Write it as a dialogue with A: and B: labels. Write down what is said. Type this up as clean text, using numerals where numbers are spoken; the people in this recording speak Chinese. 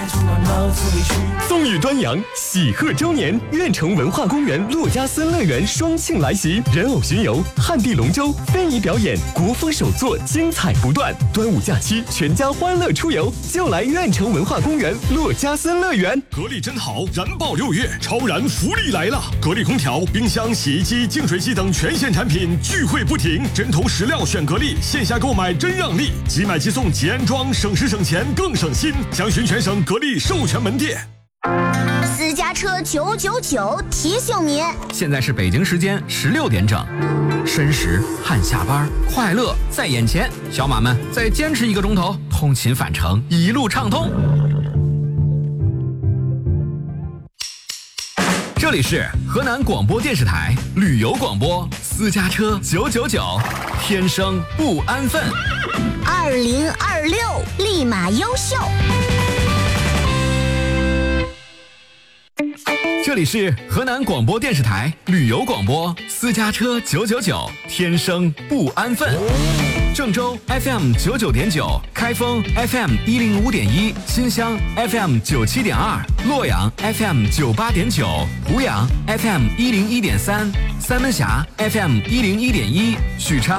A: 纵欲端阳，喜贺周年，苑城文化公园珞珈森乐园双庆来袭，人偶巡游、旱地龙舟、非遗表演、国风手作，精彩不断。端午假期，全家欢乐出游，就来苑城文化公园珞珈森乐园。
B: 格力真好，燃爆6月，超燃福利来了！格力空调、冰箱、洗衣机、净水机等全线产品聚会不停，针头石料选格力，线下购买真让利，即买即送即安装，省时省钱更省心。详询全省格力授权门店。
C: 私家车999提醒您，
D: 现在是北京时间16点整，申时汗下班，快乐在眼前，小马们再坚持1个钟头，通勤返程一路畅通。这里是河南广播电视台旅游广播，私家车999，天生不安分
C: 2026立马优秀。
D: 这里是河南广播电视台旅游广播，私家车999，天生不安分。郑州 FM 99.9，开封 FM 105.1，新乡 FM 97.2，洛阳 FM 98.9，濮阳 FM 101.3，三门峡 FM 101.1，许昌